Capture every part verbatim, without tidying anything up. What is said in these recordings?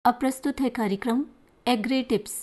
अब प्रस्तुत है कार्यक्रम एग्री टिप्स।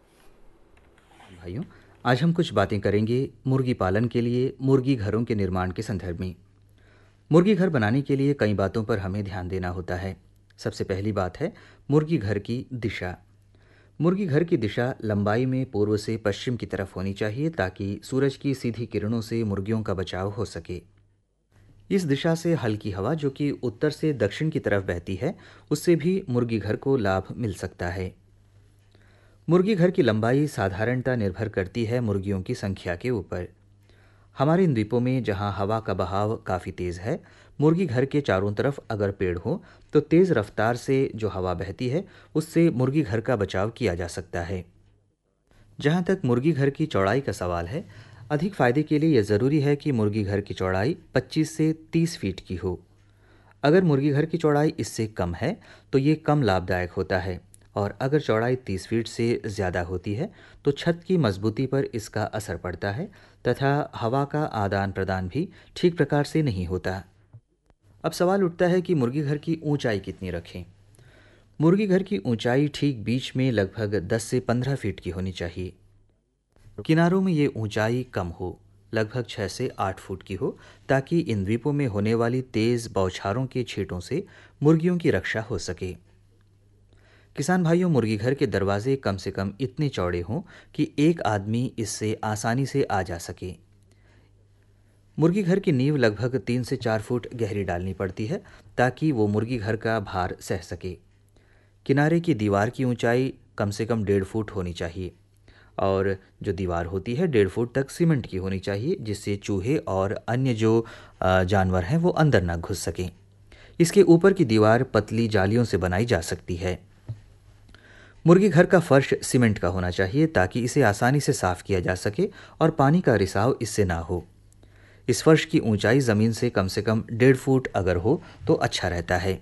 भाइयों, आज हम कुछ बातें करेंगे मुर्गी पालन के लिए मुर्गी घरों के निर्माण के संदर्भ में। मुर्गी घर बनाने के लिए कई बातों पर हमें ध्यान देना होता है। सबसे पहली बात है मुर्गी घर की दिशा। मुर्गी घर की दिशा लंबाई में पूर्व से पश्चिम की तरफ होनी चाहिए ताकि सूरज की सीधी किरणों से मुर्गियों का बचाव हो सके। इस दिशा से हल्की हवा जो कि उत्तर से दक्षिण की तरफ बहती है, उससे भी मुर्गी घर को लाभ मिल सकता है। मुर्गी घर की लंबाई साधारणतः निर्भर करती है मुर्गियों की संख्या के ऊपर। हमारे इन द्वीपों में जहां हवा का बहाव काफ़ी तेज़ है, मुर्गी घर के चारों तरफ अगर पेड़ हो तो तेज़ रफ्तार से जो हवा बहती है उससे मुर्गी घर का बचाव किया जा सकता है। जहां तक मुर्गी घर की चौड़ाई का सवाल है, अधिक फायदे के लिए यह ज़रूरी है कि मुर्गी घर की चौड़ाई पच्चीस से तीस फीट की हो। अगर मुर्गी घर की चौड़ाई इससे कम है तो ये कम लाभदायक होता है, और अगर चौड़ाई तीस फीट से ज़्यादा होती है तो छत की मजबूती पर इसका असर पड़ता है तथा हवा का आदान प्रदान भी ठीक प्रकार से नहीं होता। अब सवाल उठता है कि मुर्गी घर की ऊंचाई कितनी रखें। मुर्गी घर की ऊंचाई ठीक बीच में लगभग दस से पंद्रह फीट की होनी चाहिए। किनारों में ये ऊंचाई कम हो, लगभग छः से आठ फुट की हो, ताकि इन द्वीपों में होने वाली तेज़ बौछारों के छींटों से मुर्गियों की रक्षा हो सके। किसान भाइयों, मुर्गी घर के दरवाजे कम से कम इतने चौड़े हों कि एक आदमी इससे आसानी से आ जा सके। मुर्गी घर की नींव लगभग तीन से चार फुट गहरी डालनी पड़ती है ताकि वो मुर्गी घर का भार सह सके। किनारे की दीवार की ऊंचाई कम से कम डेढ़ फुट होनी चाहिए, और जो दीवार होती है डेढ़ फुट तक सीमेंट की होनी चाहिए, जिससे चूहे और अन्य जो अ, जानवर हैं वो अंदर ना घुस सकें। इसके ऊपर की दीवार पतली जालियों से बनाई जा सकती है। मुर्गी घर का फर्श सीमेंट का होना चाहिए ताकि इसे आसानी से साफ किया जा सके और पानी का रिसाव इससे ना हो। इस फर्श की ऊंचाई ज़मीन से कम से कम डेढ़ फुट अगर हो तो अच्छा रहता है।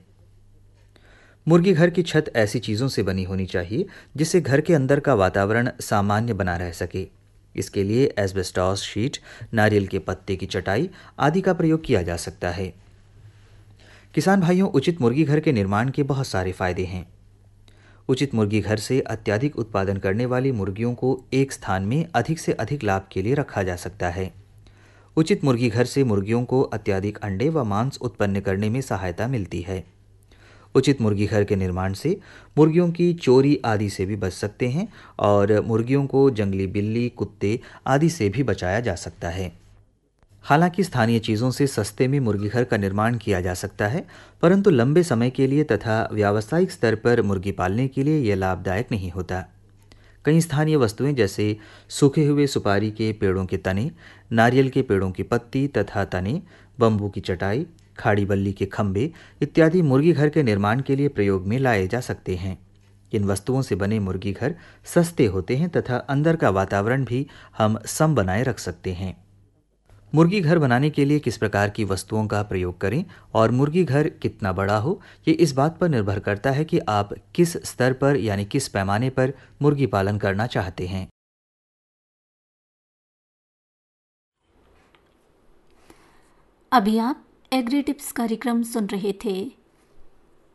मुर्गी घर की छत ऐसी चीज़ों से बनी होनी चाहिए जिससे घर के अंदर का वातावरण सामान्य बना रह सके। इसके लिए एस्बेस्टॉस शीट, नारियल के पत्ते की चटाई आदि का प्रयोग किया जा सकता है। किसान भाइयों, उचित मुर्गी घर के निर्माण के बहुत सारे फायदे हैं। उचित मुर्गी घर से अत्यधिक उत्पादन करने वाली मुर्गियों को एक स्थान में अधिक से अधिक लाभ के लिए रखा जा सकता है। उचित मुर्गी घर से मुर्गियों को अत्यधिक अंडे व मांस उत्पन्न करने में सहायता मिलती है। उचित मुर्गी घर के निर्माण से मुर्गियों की चोरी आदि से भी बच सकते हैं, और मुर्गियों को जंगली बिल्ली, कुत्ते आदि से भी बचाया जा सकता है। हालांकि स्थानीय चीज़ों से सस्ते में मुर्गी घर का निर्माण किया जा सकता है, परंतु लंबे समय के लिए तथा व्यावसायिक स्तर पर मुर्गी पालने के लिए यह लाभदायक नहीं होता। कई स्थानीय वस्तुएं जैसे सूखे हुए सुपारी के पेड़ों के तने, नारियल के पेड़ों की पत्ती तथा तने, बम्बू की चटाई, खाड़ी बल्ली के खंभे इत्यादि मुर्गी घर के निर्माण के लिए प्रयोग में लाए जा सकते हैं। इन वस्तुओं से बने मुर्गी घर सस्ते होते हैं तथा अंदर का वातावरण भी हम सम बनाए रख सकते हैं। मुर्गी घर बनाने के लिए किस प्रकार की वस्तुओं का प्रयोग करें और मुर्गी घर कितना बड़ा हो, ये इस बात पर निर्भर करता है कि आप किस स्तर पर यानी किस पैमाने पर मुर्गी पालन करना चाहते हैं। अभी आप एग्री टिप्स कार्यक्रम सुन रहे थे।